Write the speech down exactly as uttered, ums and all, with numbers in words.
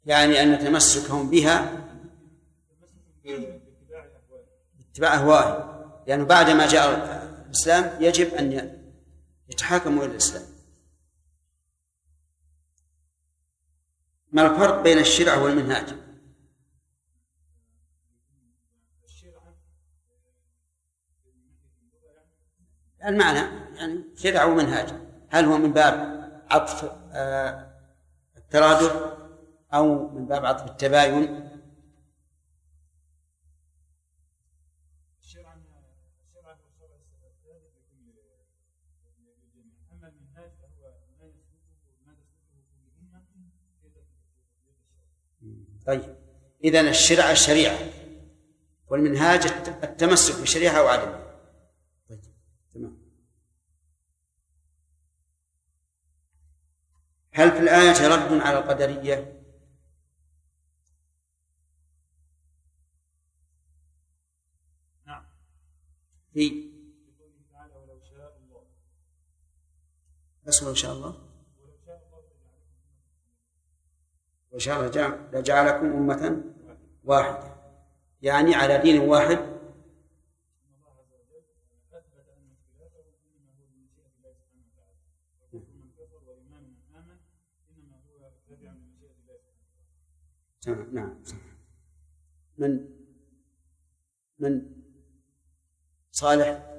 يعني أن تمسكهم بها اتباع أهوائهم، لأنه يعني بعد ما جاء الإسلام يجب أن يتحاكموا إلى الإسلام. ما الفرق بين الشرع والمنهاج؟ المعنى يعني شرع ومنهاج، هل هو من باب عطف الترادف أو من باب عطف التباين؟ طيب، إذن الشرع الشريعة والمنهاج التمسك بالشريعة وعدمها. طيب تمام. هل في الآية رد على القدرية؟ نعم. في بس ولو شاء الله وشاء الله لجعلكم أمة واحدة، يعني على دين واحد. نعم. من من صالح